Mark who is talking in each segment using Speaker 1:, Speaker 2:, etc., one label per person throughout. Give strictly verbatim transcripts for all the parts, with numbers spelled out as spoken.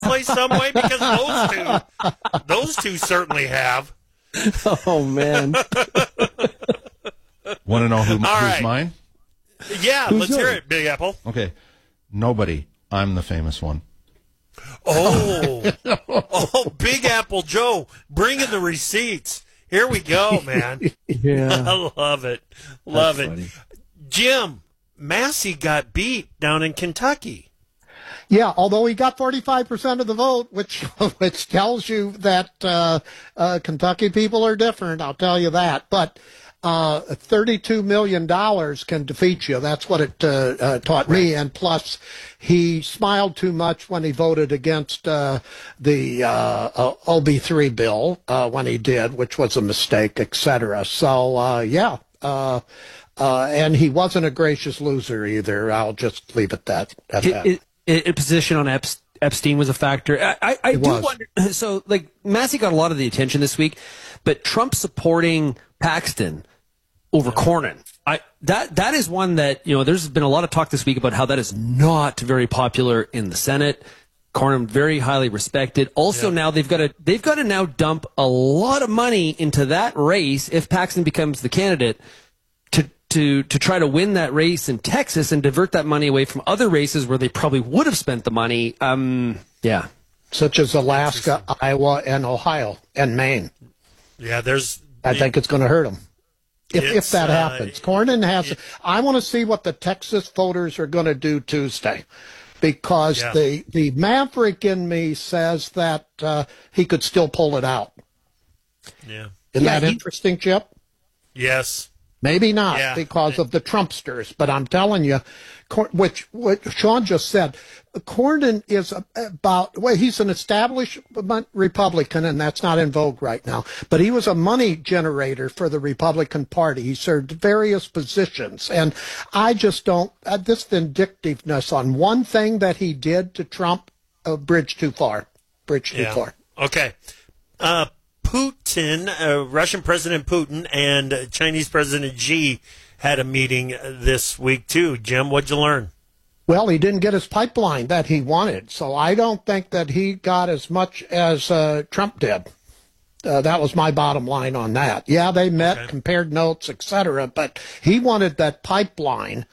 Speaker 1: play some way? Because those two, those two certainly have.
Speaker 2: Oh, man.
Speaker 3: Want to know who, who's
Speaker 1: right.
Speaker 3: mine?
Speaker 1: Yeah,
Speaker 2: Who's
Speaker 1: let's
Speaker 2: yours?
Speaker 1: hear it, Big Apple.
Speaker 3: Okay. Nobody. I'm the famous one.
Speaker 1: Oh, oh, Big Apple Joe, bring in the receipts. Here we go, man.
Speaker 2: Yeah.
Speaker 1: I love it. Love
Speaker 2: That's
Speaker 1: it.
Speaker 2: funny.
Speaker 1: Jim, Massey got beat down in Kentucky.
Speaker 4: Yeah, although he got forty-five percent of the vote, which which tells you that uh, uh, Kentucky people are different, I'll tell you that. But uh, thirty-two million dollars can defeat you. That's what it uh, uh, taught me. And plus, he smiled too much when he voted against uh, the uh, uh, O B three bill uh, when he did, which was a mistake, et cetera. So, uh, yeah. Uh, uh, and he wasn't a gracious loser either. I'll just leave it that, at
Speaker 2: It,
Speaker 4: that.
Speaker 2: it, it, position on Epstein. Epstein was a factor. I, I, I do
Speaker 4: was.
Speaker 2: wonder. So, like, Massey got a lot of the attention this week, but Trump supporting Paxton over Cornyn, I that that is one that, you know, there's been a lot of talk this week about how that is not very popular in the Senate. Cornyn very highly respected. Also,
Speaker 1: Yeah.
Speaker 2: now they've got to they've got to now dump a lot of money into that race if Paxton becomes the candidate to to to try to win that race in Texas and divert that money away from other races where they probably would have spent the money. Um, yeah.
Speaker 4: Such as Alaska, Iowa, and Ohio, and Maine.
Speaker 1: Yeah, there's.
Speaker 4: I think it's going to hurt them. If, if
Speaker 1: It's,
Speaker 4: that
Speaker 1: uh,
Speaker 4: happens. Cornyn has. I want to see what the Texas voters are going to do Tuesday. Because
Speaker 1: Yeah.
Speaker 4: the, the maverick in me says that uh, he could still pull it out.
Speaker 1: Yeah.
Speaker 4: Isn't
Speaker 2: Yeah,
Speaker 4: that
Speaker 2: he-
Speaker 4: interesting, Chip?
Speaker 1: Yes.
Speaker 4: Maybe not
Speaker 1: Yeah.
Speaker 4: because of the Trumpsters, but I'm telling you, Cor- which what Sean just said, Cornyn is about, well, he's an establishment Republican, and that's not in vogue right now, but he was a money generator for the Republican Party. He served various positions, and I just don't, uh, this vindictiveness on one thing that he did to Trump, uh, bridge too far, bridge too
Speaker 1: Yeah.
Speaker 4: far.
Speaker 1: Okay. Uh, Putin, uh, Russian President Putin, and uh, Chinese President Xi had a meeting uh, this week too. Jim, what'd you learn?
Speaker 4: Well, he didn't get his pipeline that he wanted, so I don't think that he got as much as uh, Trump did. Uh, that was my bottom line on that. Yeah, they met,
Speaker 1: Okay.
Speaker 4: compared notes, et cetera, but he wanted that pipeline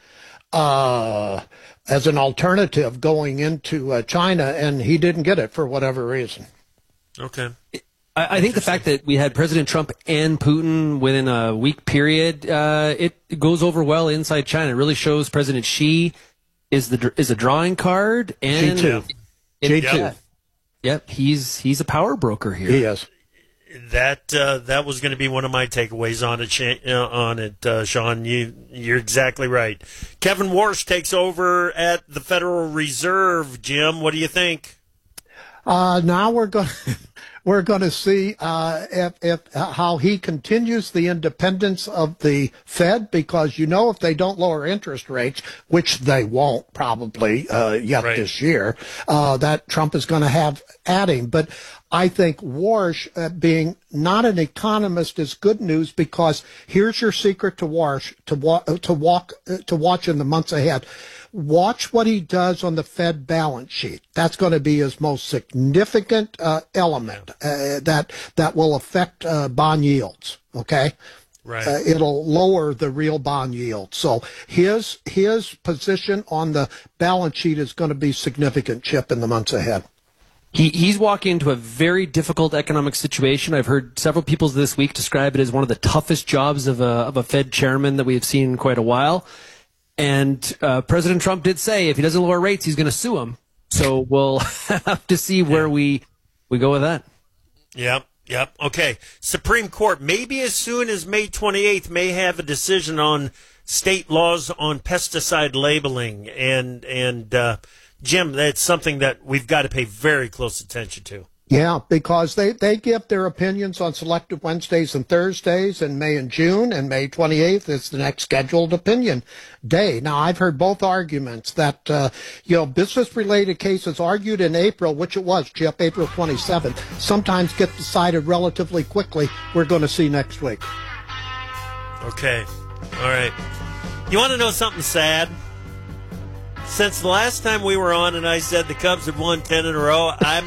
Speaker 4: uh, as an alternative going into uh, China, and he didn't get it for whatever reason.
Speaker 1: Okay.
Speaker 2: I, I think the fact that we had President Trump and Putin within a week period, uh, it, it goes over well inside China. It really shows President Xi is the is a drawing card, and
Speaker 4: G two.
Speaker 2: it-
Speaker 4: G two.
Speaker 2: yeah. Yep, he's he's a power broker here.
Speaker 4: He is.
Speaker 1: That uh, that was going to be one of my takeaways on it. Sha- uh, on it, uh, Sean. You you're exactly right. Kevin Warsh takes over at the Federal Reserve. Jim, what do you think?
Speaker 4: Uh, now we're going we're going to see uh, if, if how he continues the independence of the Fed, because you know if they don't lower interest rates, which they won't probably uh, yet
Speaker 1: Right.
Speaker 4: this year, uh, that Trump is going to have at him. But I think Warsh, uh, being not an economist, is good news, because here's your secret to Warsh to wa- to walk uh, to watch in the months ahead. Watch what he does on the Fed balance sheet. That's going to be his most significant uh, element uh, that that will affect uh, bond yields. Okay,
Speaker 1: Right.
Speaker 4: uh, it'll lower the real bond yield. So his his position on the balance sheet is going to be significant, Chip, in the months ahead.
Speaker 2: He, he's walking into a very difficult economic situation. I've heard several people this week describe it as one of the toughest jobs of a, of a Fed chairman that we have seen in quite a while. And uh, President Trump did say if he doesn't lower rates, he's going to sue him. So we'll have to see where we, we go with that.
Speaker 1: Yep, yep. Okay. Supreme Court, maybe as soon as May twenty-eighth, may have a decision on state laws on pesticide labeling. And, and uh, Jim, that's something that we've got to pay very close attention to.
Speaker 4: Yeah, because they, they give their opinions on selective Wednesdays and Thursdays in May and June, and May twenty-eighth is the next scheduled opinion day. Now, I've heard both arguments that, uh, you know, business-related cases argued in April, which it was, Chip, April twenty-seventh, sometimes get decided relatively quickly. We're going to see next week.
Speaker 1: Okay. All right. You want to know something sad? Since the last time we were on and I said the Cubs had won ten in a row, I'm